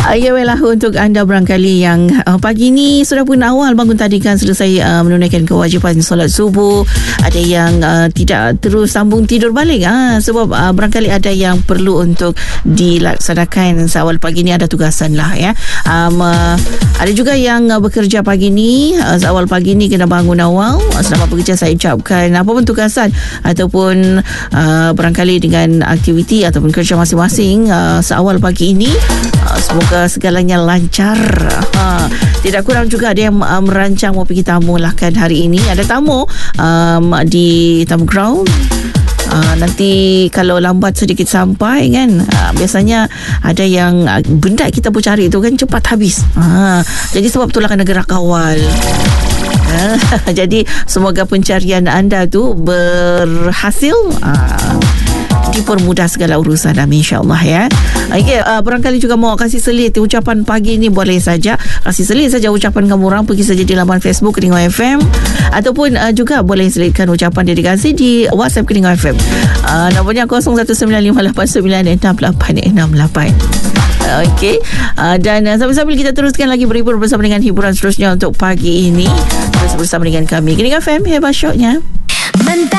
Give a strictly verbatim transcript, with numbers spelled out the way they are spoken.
Ya, baiklah untuk anda barangkali yang uh, pagi ni sudah pun awal bangun tadi kan, selesai uh, menunaikan kewajipan solat subuh. Ada yang uh, tidak terus sambung tidur balik uh, sebab uh, barangkali ada yang perlu untuk dilaksanakan seawal pagi ni, ada tugasan lah ya. Um, uh, ada juga yang uh, bekerja pagi ni, uh, seawal pagi ni kena bangun awal. Selamat bekerja saya ucapkan, apa pun tugasan ataupun uh, barangkali dengan aktiviti ataupun kerja masing-masing uh, seawal pagi ini. Uh, semoga segalanya lancar. Ha, tidak kurang juga ada yang uh, merancang mau pergi tamu lah kan hari ini. Ada tamu um, di tamu ground. Uh, nanti kalau lambat sedikit sampai kan, uh, biasanya ada yang uh, benda kita pun cari tu kan cepat habis. Uh, jadi sebab itulah kena gerak awal. Uh, jadi semoga pencarian anda tu berhasil. Uh, dipermudah segala urusan, amin, insyaAllah ya. Okay, uh, barangkali juga mau kasih selit ucapan pagi ni, boleh saja kasih selit saja ucapan kamu orang, pergi saja di laman Facebook Keningau F M, ataupun uh, juga boleh selitkan ucapan dedikasi di WhatsApp Keningau F M. Uh, nombornya kosong satu sembilan lima lapan sembilan enam lapan enam lapan. Okey, uh, dan uh, sambil-sambil kita teruskan lagi berhibur bersama dengan hiburan seterusnya untuk pagi ini. Terus bersama dengan kami Keningau F M, hebat syoknya.